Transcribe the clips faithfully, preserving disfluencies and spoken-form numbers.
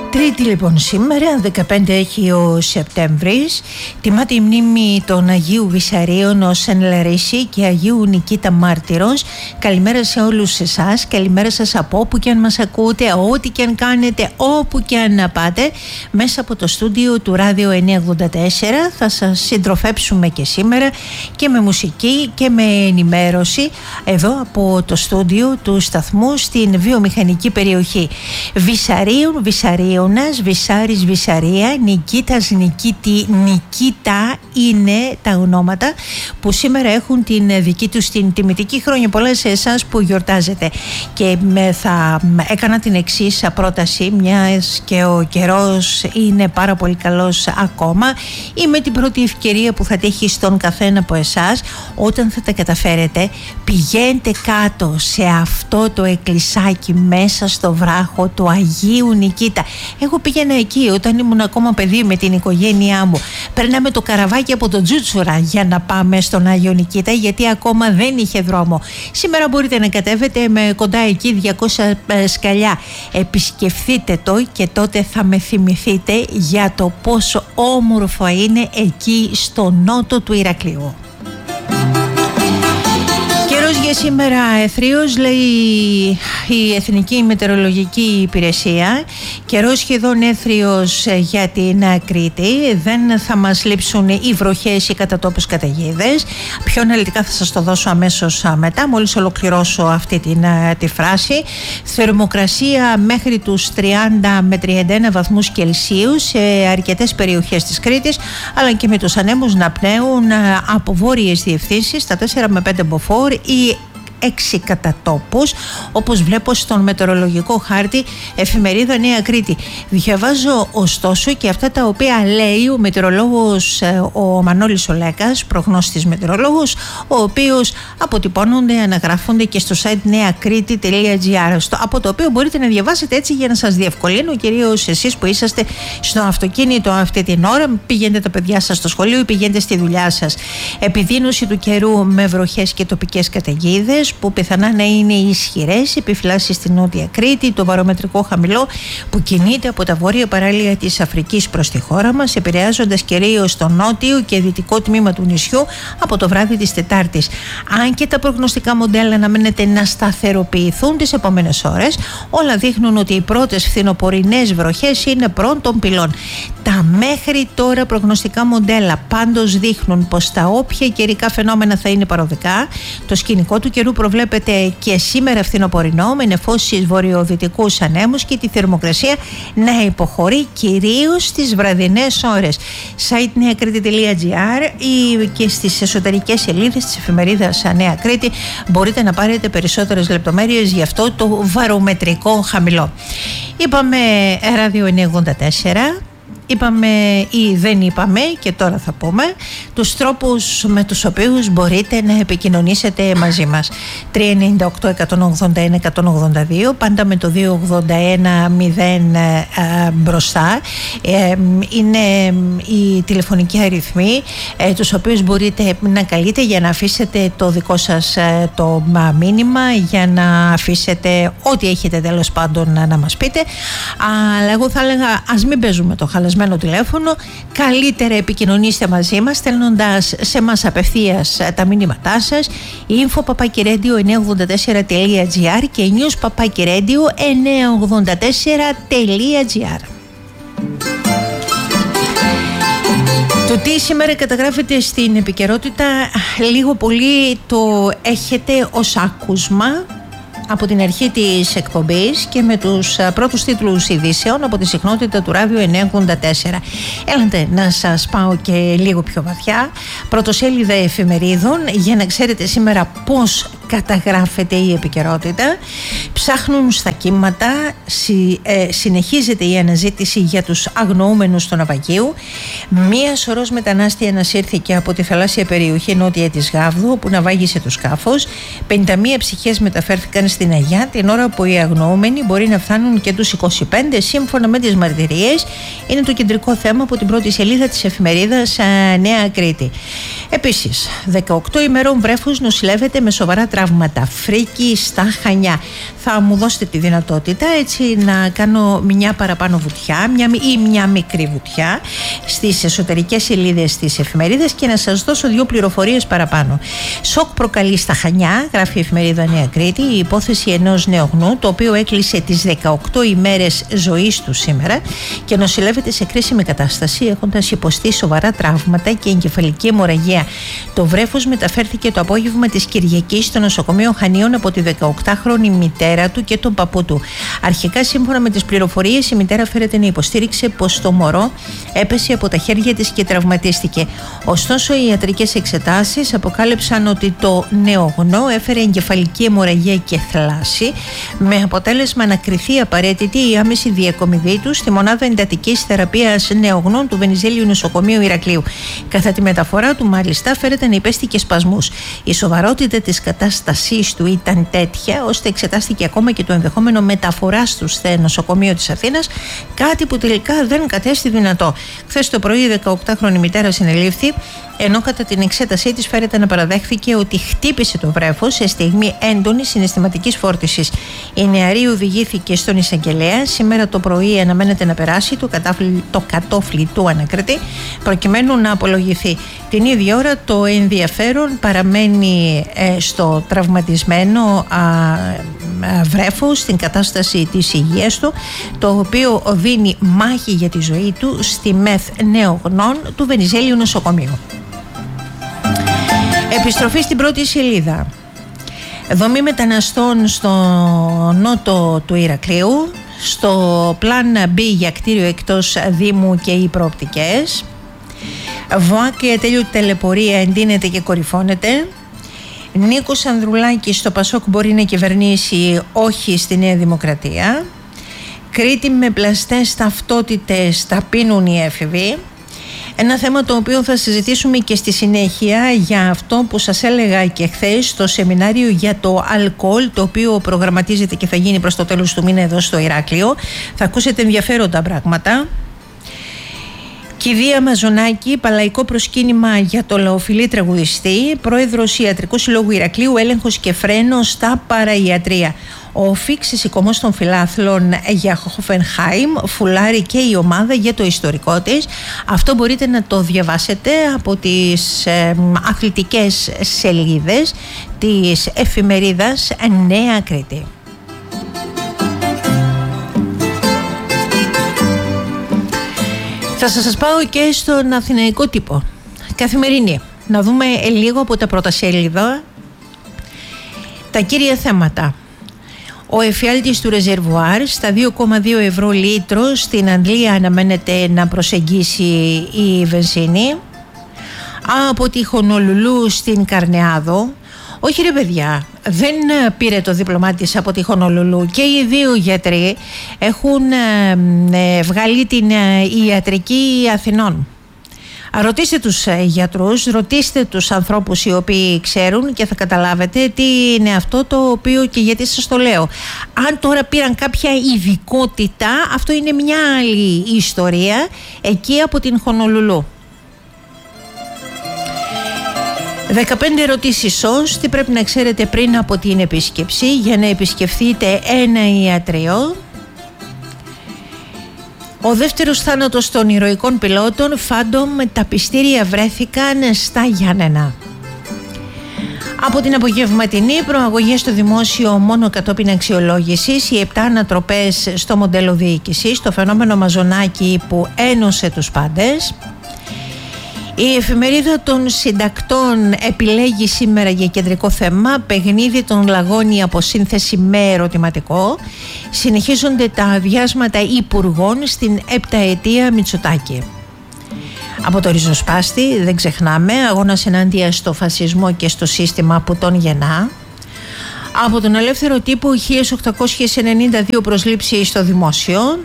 Τρίτη λοιπόν σήμερα, δεκαπέντε έχει ο Σεπτέμβρης, τιμάται η μνήμη των Αγίου Βυσαρίων ως εν Λαρίση και Αγίου Νικήτα Μάρτυρος. Καλημέρα σε όλους εσάς, καλημέρα σας από όπου και αν μας ακούτε, ό,τι και αν κάνετε, όπου και αν πάτε. Μέσα από το στούντιο του Ράδιο εννιακόσια ογδόντα τέσσερα θα σας συντροφέψουμε και σήμερα και με μουσική και με ενημέρωση εδώ από το στούντιο του σταθμού στην βιομηχανική περιοχή. Βυσαρίων, Βυσαρίων, Βυσάρης, Βυσαρία, Νικήτας, Νικήτη, Νικήτα είναι τα ονόματα που σήμερα έχουν την δική τους την τιμητική. Χρόνια πολλά σε εσάς που γιορτάζετε. Και θα έκανα την εξής πρόταση, μιας και ο καιρός είναι πάρα πολύ καλός ακόμα, ή με την πρώτη ευκαιρία που θα τύχει στον καθένα από εσάς, όταν θα τα καταφέρετε, πηγαίνετε κάτω σε αυτό το εκκλησάκι μέσα στο βράχο του Αγίου Νικήτα. Εγώ πήγαινα εκεί όταν ήμουν ακόμα παιδί με την οικογένειά μου. Περνάμε το καραβάκι από το Τζούτσουρα για να πάμε στον Άγιο Νικήτα, γιατί ακόμα δεν είχε δρόμο. Σήμερα μπορείτε να κατέβετε με κοντά εκεί διακόσια σκαλιά. Επισκεφθείτε το και τότε θα με θυμηθείτε για το πόσο όμορφο είναι εκεί στο νότο του Ηρακλείου. Καιρός για σήμερα εθρίος, λέει η Εθνική Μετεωρολογική Υπηρεσία. Καιρός σχεδόν έθριος για την Κρήτη. Δεν θα μας λείψουν οι βροχές ή κατά τόπους καταιγίδες. Πιο αναλυτικά θα σας το δώσω αμέσως μετά, μόλις ολοκληρώσω αυτή την, τη φράση. Θερμοκρασία μέχρι τους τριάντα με τριάντα ένα βαθμούς Κελσίου σε αρκετές περιοχές της Κρήτης, αλλά και με τους ανέμους να πνέουν από βόρειες διευθύνσεις στα τέσσερα με πέντε μποφόρ ή έξι κατά τόπους, όπως βλέπω στον μετεωρολογικό χάρτη εφημερίδα Νέα Κρήτη. Διαβάζω ωστόσο και αυτά τα οποία λέει ο μετεωρολόγος ο Μανώλης Ολέκας, προγνώστης μετεωρολόγος, ο οποίος αποτυπώνονται, αναγράφονται και στο site νέα κρήτη τελεία τζι άρ, από το οποίο μπορείτε να διαβάσετε έτσι για να σας διευκολύνω, κυρίως εσείς που είσαστε στο αυτοκίνητο αυτή την ώρα, πηγαίνετε τα παιδιά σας στο σχολείο ή πηγαίνετε στη δουλειά σας. Επιδείνωση του καιρού με βροχές και τοπικές καταιγίδες που πιθανά να είναι ισχυρές, επιφυλάσσεις στην Νότια Κρήτη, το βαρομετρικό χαμηλό που κινείται από τα βόρεια παράλια της Αφρικής προς τη χώρα μας, επηρεάζοντας κυρίως το νότιο και δυτικό τμήμα του νησιού από το βράδυ της Τετάρτης. Αν και τα προγνωστικά μοντέλα αναμένεται να σταθεροποιηθούν τις επόμενες ώρες, όλα δείχνουν ότι οι πρώτες φθινοπορεινές βροχές είναι πρώτων πυλών. Τα μέχρι τώρα προγνωστικά μοντέλα πάντως δείχνουν πως τα όποια καιρικά φαινόμενα θα είναι παροδικά. Το σκηνικό του καιρού προβλέπεται και σήμερα φθινοπορεινό, με νεφώσεις βορειοδυτικούς ανέμους και τη θερμοκρασία να υποχωρεί κυρίως στις βραδινές ώρες. site νέα κρήτη τελεία τζι άρ ή και στις εσωτερικές σελίδες της εφημερίδας Νέα Κρήτη μπορείτε να πάρετε περισσότερες λεπτομέρειες για αυτό το βαρομετρικό χαμηλό. Είπαμε Ράδιο εννιακόσια ογδόντα τέσσερα. Είπαμε ή δεν είπαμε και τώρα θα πούμε τους τρόπους με τους οποίους μπορείτε να επικοινωνήσετε μαζί μας. Τρία εννιά οκτώ εκατόν ογδόντα ένα εκατόν ογδόντα δύο, πάντα με το δύο ογδόντα ένα μηδέν ε, μπροστά. Ε, είναι οι τηλεφωνικοί αριθμοί ε, τους οποίους μπορείτε να καλείτε για να αφήσετε το δικό σας ε, το μήνυμα, για να αφήσετε ό,τι έχετε τέλος πάντων να, να μας πείτε. Αλλά εγώ θα έλεγα ας μην παίζουμε το χαλασμένο τηλέφωνο, καλύτερα επικοινωνήστε μαζί μας στέλνοντας σε μας απευθείας τα μηνύματά σας, info παπάκι radio εννιακόσια ογδόντα τέσσερα τελεία τζι άρ και news παπάκι radio εννιακόσια ογδόντα τέσσερα τελεία τζι άρ. Το τι σήμερα καταγράφεται στην επικαιρότητα λίγο πολύ το έχετε ως άκουσμα από την αρχή της εκπομπής και με τους πρώτους τίτλους ειδήσεων από τη συχνότητα του Ράδιο εννιακόσια ογδόντα τέσσερα. Έλατε να σας πάω και λίγο πιο βαθιά. Πρωτοσέλιδα εφημερίδων για να ξέρετε σήμερα πώς καταγράφεται η επικαιρότητα. Ψάχνουν στα κύματα, συ, ε, συνεχίζεται η αναζήτηση για τους αγνοούμενους του ναυαγίου. Μία σωρός μετανάστη ανασύρθηκε από τη θαλάσσια περιοχή νότια της Γάβδου, όπου ναυάγησε το σκάφος. πενήντα μία ψυχές μεταφέρθηκαν στην Αγιά, την ώρα που οι αγνοούμενοι μπορεί να φτάνουν και τους είκοσι πέντε, σύμφωνα με τις μαρτυρίες. Είναι το κεντρικό θέμα από την πρώτη σελίδα της εφημερίδας Νέα Κρήτη. Επίσης, δεκαοκτώ ημερών βρέφος νοσηλεύεται με σοβαρά τραύματα. Φρίκη στα Χανιά. Θα μου δώσετε τη δυνατότητα έτσι να κάνω μια παραπάνω βουτιά μια, ή μια μικρή βουτιά στις εσωτερικές σελίδες της εφημερίδας και να σας δώσω δύο πληροφορίες παραπάνω. Σοκ προκαλεί στα Χανιά, γράφει η εφημερίδα Νέα Κρήτη, η υπόθεση ενός νεογνού, το οποίο έκλεισε τις δεκαοκτώ ημέρες ζωής του σήμερα και νοσηλεύεται σε κρίσιμη κατάσταση, έχοντας υποστεί σοβαρά τραύματα και εγκεφαλική αιμορραγία. Το βρέφος μεταφέρθηκε το απόγευμα της Κυριακής στο νοσοκομείο Χανίων από τη δεκαοκτάχρονη μητέρα του και τον παππού του. Αρχικά, σύμφωνα με τις πληροφορίες, η μητέρα φέρεται να υποστήριξε πως το μωρό έπεσε από τα χέρια της και τραυματίστηκε. Ωστόσο, οι ιατρικές εξετάσεις αποκάλυψαν ότι το νεογνώ έφερε εγκεφαλική αιμορραγία και θλάση, με αποτέλεσμα να κριθεί απαραίτητη η άμεση διακομιδή του στη μονάδα εντατικής θεραπείας νεογνών του Βενιζέλιου Νοσοκομείου Ηρακλείου. Κατά τη μεταφορά του, μάλιστα, φέρεται να υπέστη και σπασμούς. Η σοβαρότητα της κατάστασής του ήταν τέτοια, ώστε εξετάστηκε ακόμα και το ενδεχόμενο μεταφοράς του στο νοσοκομείο της Αθήνας, κάτι που τελικά δεν κατέστη δυνατό. Χθες το πρωί η δεκαοκτάχρονη μητέρα συνελήφθη, ενώ κατά την εξέτασή της φέρεται να παραδέχθηκε ότι χτύπησε το βρέφος σε στιγμή έντονης συναισθηματικής φόρτισης. Η νεαρή οδηγήθηκε στον εισαγγελέα. Σήμερα το πρωί αναμένεται να περάσει το, κατάφλι, το κατόφλι του ανακριτή προκειμένου να απολογηθεί. Την ίδια ώρα το ενδιαφέρον παραμένει ε, στο τραυματισμένο α, α, βρέφος, στην κατάσταση της υγείας του, το οποίο δίνει μάχη για τη ζωή του στη ΜΕΘ Νεογνών του Βενιζέλιου Νοσοκομείου. Επιστροφή στην πρώτη σελίδα. Δομή μεταναστών στο νότο του Ηρακλείου, στο πλάν B για κτίριο εκτός Δήμου και οι προοπτικές. ΒΟΑΚ η ατέλειωτη ταλαιπωρία εντείνεται και κορυφώνεται. Νίκος Ανδρουλάκης στο Πασόκ μπορεί να κυβερνήσει, όχι στη Νέα Δημοκρατία. Κρήτη με πλαστές ταυτότητες τα πίνουν οι έφηβοι. Ένα θέμα το οποίο θα συζητήσουμε και στη συνέχεια, για αυτό που σας έλεγα και χθες στο σεμινάριο για το αλκοόλ, το οποίο προγραμματίζεται και θα γίνει προς το τέλος του μήνα εδώ στο Ηράκλειο. Θα ακούσετε ενδιαφέροντα πράγματα. Κηδεία Μαζονάκη, παλαϊκό προσκύνημα για το λαοφιλή τραγουδιστή. Πρόεδρος Ιατρικού Συλλόγου Ηρακλείου, έλεγχος και φρένο στα παραϊατρία. Ο Φίξ σηκωμός των φιλάθλων για Χόφενχάιμ, φουλάρει και η ομάδα για το ιστορικό της. Αυτό μπορείτε να το διαβάσετε από τις ε, αθλητικές σελίδες της εφημερίδας Νέα Κρήτη. Θα σας πάω και στον αθηναϊκό τύπο. Καθημερινή. Να δούμε λίγο από τα πρώτα σέλιδα τα κύρια θέματα. Ο εφιάλτης του ρεζερβουάρ στα δύο κόμμα δύο ευρώ λίτρο, στην Αγγλία αναμένεται να προσεγγίσει η βενζίνη. Από τη Χονολουλού στην Καρνεάδο. Όχι ρε παιδιά, δεν πήρε το δίπλωμά της από τη Χονολουλού και οι δύο γιατροί έχουν ε, βγάλει την ε, ιατρική Αθηνών. Ρωτήστε τους γιατρούς, ρωτήστε τους ανθρώπους οι οποίοι ξέρουν και θα καταλάβετε τι είναι αυτό το οποίο, και γιατί σας το λέω. Αν τώρα πήραν κάποια ειδικότητα, αυτό είναι μια άλλη ιστορία εκεί από την Χονολουλού. δεκαπέντε ερωτήσεις ως τι πρέπει να ξέρετε πριν από την επίσκεψη για να επισκεφθείτε ένα ιατρείο. Ο δεύτερος θάνατος των ηρωικών πιλότων Phantom, τα πιστήρια βρέθηκαν στα Γιάννενα. Από την απογευματινή προαγωγή στο δημόσιο μόνο κατόπιν αξιολόγησης, οι επτά ανατροπές στο μοντέλο διοίκησης, το φαινόμενο Μαζονάκη που ένωσε τους πάντες. Η εφημερίδα των συντακτών επιλέγει σήμερα για κεντρικό θέμα παιχνίδι των Λαγώνη από σύνθεση με ερωτηματικό. Συνεχίζονται τα αδειάσματα υπουργών στην επταετία Μητσοτάκη. Από το ριζοσπάστη, δεν ξεχνάμε, αγώνας ενάντια στο φασισμό και στο σύστημα που τον γεννά. Από τον ελεύθερο τύπο, χίλια οκτακόσιες ενενήντα δύο προσλήψεις στο δημόσιο.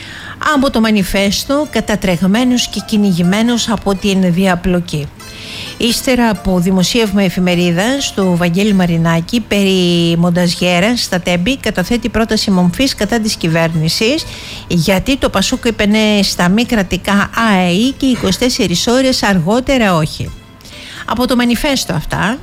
Από το μανιφέστο, κατατρεγμένος και κυνηγημένος από την διαπλοκή. Ύστερα από δημοσίευμα εφημερίδας του Βαγγέλη Μαρινάκη περί μονταζιέρας στα Τέμπη, καταθέτει πρόταση μομφής κατά της κυβέρνησης, γιατί το Πασόκ είπε ναι στα μη κρατικά ΑΕΗ και είκοσι τέσσερις ώρες αργότερα όχι. Από το μανιφέστο αυτά.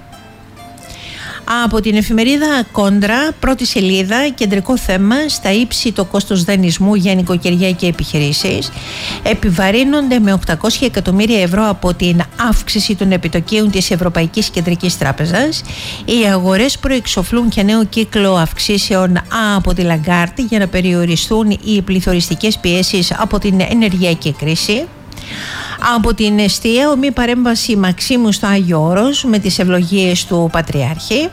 Από την εφημερίδα Κόντρα, πρώτη σελίδα, κεντρικό θέμα, στα ύψη το κόστος δανεισμού για νοικοκυριά και επιχειρήσεις επιβαρύνονται με οκτακόσια εκατομμύρια ευρώ από την αύξηση των επιτοκίων της Ευρωπαϊκής Κεντρικής Τράπεζας. Οι αγορές προεξοφλούν και νέο κύκλο αυξήσεων από τη Λαγκάρτη για να περιοριστούν οι πληθωριστικές πιέσεις από την ενεργειακή κρίση. Από την εστία, ομή παρέμβαση Μαξίμου στο Άγιο Όρος με τις ευλογίες του Πατριάρχη.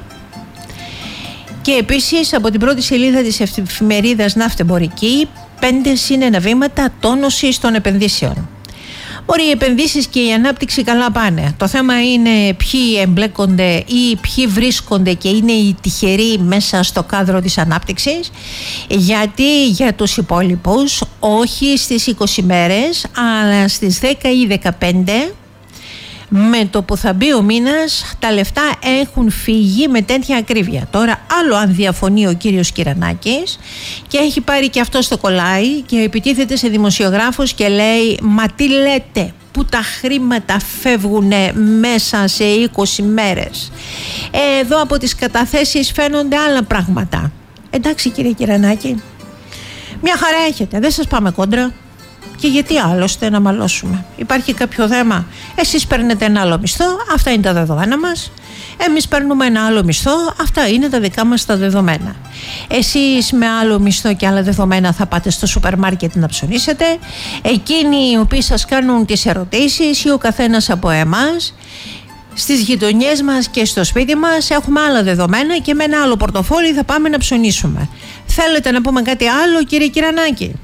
Και επίσης από την πρώτη σελίδα της εφημερίδας Ναυτεμπορική, πέντε συν ένα βήματα τόνωσης των επενδύσεων. Μπορεί οι επενδύσεις και η ανάπτυξη καλά πάνε. Το θέμα είναι ποιοι εμπλέκονται ή ποιοι βρίσκονται και είναι οι τυχεροί μέσα στο κάδρο της ανάπτυξης, γιατί για τους υπόλοιπους όχι στις είκοσι μέρες αλλά στις δέκα ή δεκαπέντε, με το που θα μπει ο μήνας, τα λεφτά έχουν φύγει με τέτοια ακρίβεια. Τώρα άλλο αν διαφωνεί ο κύριος Κυρανάκης και έχει πάρει και αυτό στο κολλάι και επιτίθεται σε δημοσιογράφους και λέει «Μα τι λέτε, που τα χρήματα φεύγουν μέσα σε είκοσι μέρες». Εδώ από τις καταθέσεις φαίνονται άλλα πράγματα. Εντάξει κύριε Κυρανάκη, μια χαρά έχετε, δεν σας πάμε κόντρα. Και γιατί άλλωστε να μαλώσουμε? Υπάρχει κάποιο θέμα? Εσείς παίρνετε ένα άλλο μισθό, αυτά είναι τα δεδομένα μας. Εμείς παίρνουμε ένα άλλο μισθό, αυτά είναι τα δικά μας τα δεδομένα. Εσείς με άλλο μισθό και άλλα δεδομένα θα πάτε στο σούπερ μάρκετ να ψωνίσετε. Εκείνοι οι οποίοι σας κάνουν τις ερωτήσεις ή ο καθένας από εμάς, στις γειτονιές μας και στο σπίτι μας έχουμε άλλα δεδομένα και με ένα άλλο πορτοφόλι θα πάμε να ψωνίσουμε. Θέλετε να πούμε κάτι άλλο κύριε Κυρανάκη?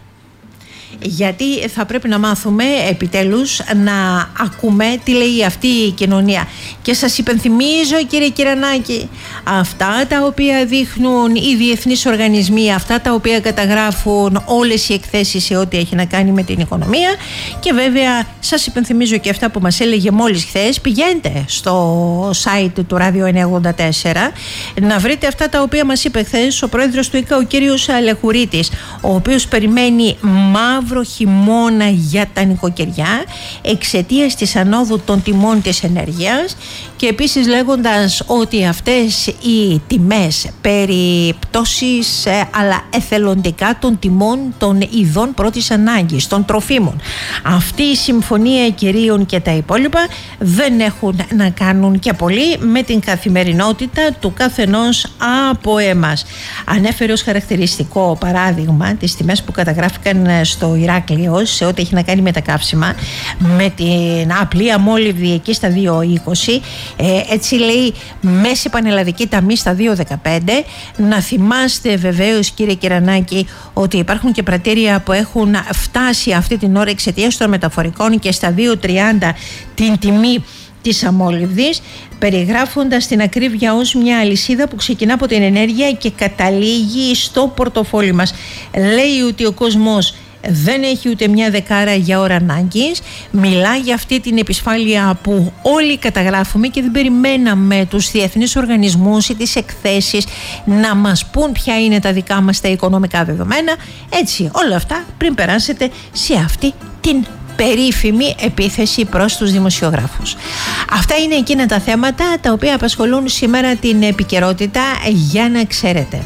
Γιατί θα πρέπει να μάθουμε επιτέλους να ακούμε τι λέει αυτή η κοινωνία. Και σας υπενθυμίζω κύριε Κυρανάκη, αυτά τα οποία δείχνουν οι διεθνείς οργανισμοί, αυτά τα οποία καταγράφουν όλες οι εκθέσεις σε ό,τι έχει να κάνει με την οικονομία, και βέβαια σας υπενθυμίζω και αυτά που μας έλεγε μόλις χθες, πηγαίνετε στο site του Ράδιο εννιακόσια ογδόντα τέσσερα να βρείτε αυτά τα οποία μας είπε χθες ο πρόεδρος του ΙΚΑ, ο κύριος Λεχουρίτης, ο οποίος περιμένει μαύρο χειμώνα για τα νοικοκυριά εξαιτίας της ανόδου των τιμών της ενέργειας, και επίσης λέγοντας ότι αυτές οι τιμές περί πτώσης αλλά εθελοντικά των τιμών των ειδών πρώτης ανάγκης, των τροφίμων, αυτή η συμφωνία κυρίων και τα υπόλοιπα δεν έχουν να κάνουν και πολύ με την καθημερινότητα του καθενός από εμάς. Ανέφερε ως χαρακτηριστικό παράδειγμα τις τιμές που καταγράφηκαν στο Ηράκλειο σε ό,τι έχει να κάνει με τα καύσιμα, με την απλή αμόλυβδη εκεί στα δύο είκοσι, ε, έτσι λέει μέση πανελλαδική ταμή στα δύο δεκαπέντε. Να θυμάστε βεβαίως κύριε Κυρανάκη ότι υπάρχουν και πρατήρια που έχουν φτάσει αυτή την ώρα εξαιτίας των μεταφορικών και στα δύο τριάντα την τιμή της αμόλυβδης, περιγράφοντας την ακρίβεια ως μια αλυσίδα που ξεκινά από την ενέργεια και καταλήγει στο πορτοφόλι μας. Λέει ότι ο κόσμος δεν έχει ούτε μια δεκάρα για ώρα ανάγκης. Μιλά για αυτή την επισφάλεια που όλοι καταγράφουμε και δεν περιμέναμε τους διεθνείς οργανισμούς ή τις εκθέσεις να μας πούν ποια είναι τα δικά μας τα οικονομικά δεδομένα. Έτσι όλα αυτά πριν περάσετε σε αυτή την περίφημη επίθεση προς τους δημοσιογράφους. Αυτά είναι εκείνα τα θέματα τα οποία απασχολούν σήμερα την επικαιρότητα, για να ξέρετε.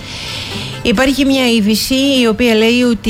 Υπάρχει μια είδηση η οποία λέει ότι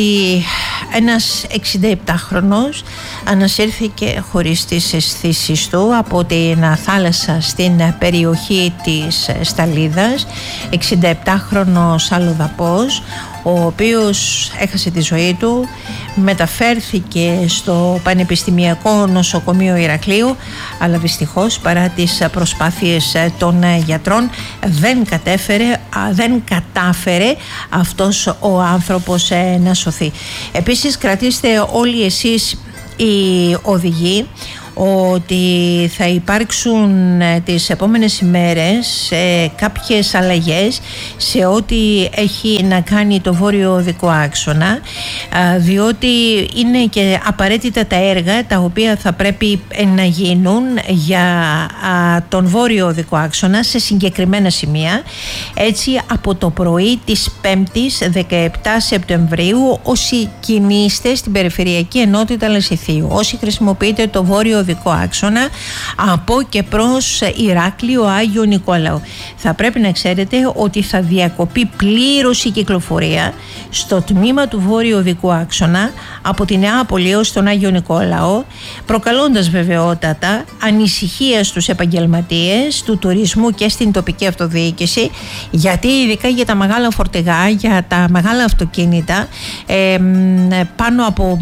ένας εξηνταεπτάχρονος ανασύρθηκε χωρίς τις αισθήσεις του από την θάλασσα στην περιοχή της Σταλίδας. εξηνταεπτάχρονος αλλοδαπός, ο οποίος έχασε τη ζωή του, μεταφέρθηκε στο Πανεπιστημιακό Νοσοκομείο Ηρακλείου, αλλά δυστυχώς παρά τις προσπάθειες των γιατρών δεν κατέφερε, δεν κατάφερε αυτός ο άνθρωπος να σωθεί. Επίσης κρατήστε όλοι εσείς οι οδηγοί ότι θα υπάρξουν τις επόμενες ημέρες ε, κάποιες αλλαγές σε ό,τι έχει να κάνει το βόρειο οδικό άξονα, ε, διότι είναι και απαραίτητα τα έργα τα οποία θα πρέπει να γίνουν για α, τον βόρειο οδικό άξονα σε συγκεκριμένα σημεία. Έτσι, από το πρωί της πέμπτης δεκαεπτά Σεπτεμβρίου, όσοι κινείστε στην περιφερειακή ενότητα Λασιθίου, όσοι χρησιμοποιείτε το βόρειο οδικό άξονα από και προς Ηράκλειο, Άγιο Νικόλαο, θα πρέπει να ξέρετε ότι θα διακοπεί πλήρως η κυκλοφορία στο τμήμα του βόρειου οδικού άξονα από τη Νεάπολη έως τον Άγιο Νικόλαο, προκαλώντας βεβαιότατα ανησυχία στους επαγγελματίες του τουρισμού και στην τοπική αυτοδιοίκηση, γιατί ειδικά για τα μεγάλα φορτηγά, για τα μεγάλα αυτοκίνητα ε, πάνω από,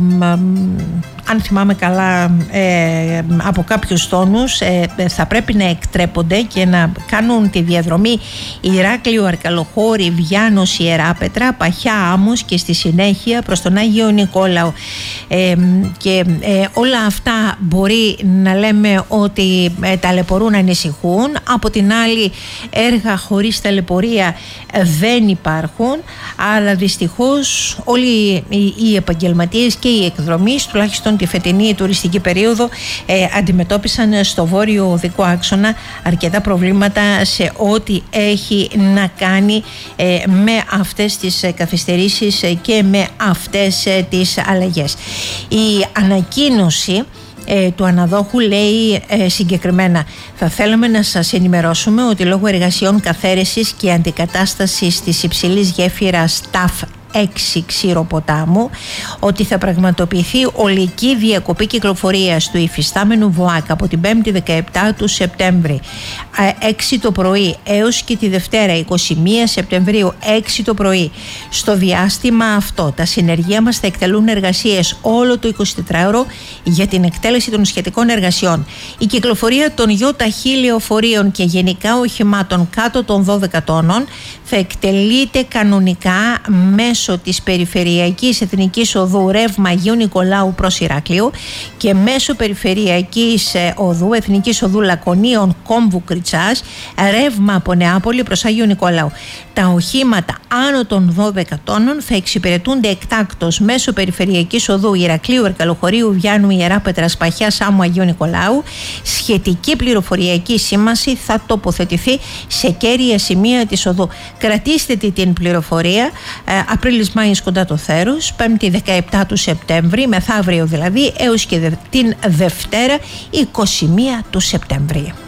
αν θυμάμαι καλά, ε, από κάποιους τόνους ε, θα πρέπει να εκτρέπονται και να κάνουν τη διαδρομή Ηράκλειο, Αρκαλοχώρη, Βιάνος, Ιεράπετρα, Παχιά, Άμμος και στη συνέχεια προς τον Άγιο Νικόλαο. Ε, και ε, όλα αυτά μπορεί να λέμε ότι ε, ταλαιπωρούν, ανησυχούν. Από την άλλη, έργα χωρίς ταλαιπωρία ε, δεν υπάρχουν, αλλά δυστυχώς όλοι οι, οι επαγγελματίες και οι εκδρομείς, τουλάχιστον τη φετινή τουριστική περίοδο, ε, αντιμετώπισαν στο βόρειο οδικό άξονα αρκετά προβλήματα σε ό,τι έχει να κάνει ε, με αυτές τις καθυστερήσεις και με αυτές ε, τις αλλαγές. Η ανακοίνωση Ε, του αναδόχου λέει ε, συγκεκριμένα: θα θέλαμε να σας ενημερώσουμε ότι λόγω εργασιών καθαίρεσης και αντικατάστασης της υψηλής γέφυρας ΤΑΦ έξι Ξηροποτάμου, ότι θα πραγματοποιηθεί ολική διακοπή κυκλοφορίας του υφιστάμενου ΒΟΑΚ από την πέμπτη δεκαεπτά του Σεπτέμβρη έξι το πρωί έως και τη Δευτέρα είκοσι μία Σεπτεμβρίου έξι το πρωί. Στο διάστημα αυτό τα συνεργεία μας θα εκτελούν εργασίες όλο το εικοσιτετράωρο για την εκτέλεση των σχετικών εργασιών. Η κυκλοφορία των ΙΧ λεωφορείων και γενικά οχημάτων κάτω των δώδεκα τόνων θα εκτελείται κανονικά μέσω της Περιφερειακής Εθνικής Οδού ρεύμα Αγίου Νικολάου προς Ηράκλειο και μέσω Περιφερειακής Οδού Εθνικής Οδού Λακωνίων Κόμβου Κριτσάς ρεύμα από Νεάπολη προς Άγιο Νικολάου. Τα οχήματα άνω των δώδεκα τόνων θα εξυπηρετούνται εκτάκτως μέσω Περιφερειακής Οδού Ηρακλείου, Ερκαλοχωρίου, Βιάνου, Ιεράπετρας, Παχιάς, Άμμου, Αγίου Νικολάου. Σχετική πληροφοριακή σήμανση θα τοποθετηθεί σε κέρια σημεία της οδού. Κρατήστε την πληροφορία. Ε, Απρίλης Μάης κοντά το θέρος, πέμπτη δεκαεπτά του Σεπτέμβρη, μεθαύριο δηλαδή, έως και την Δευτέρα είκοσι μία του Σεπτέμβρη.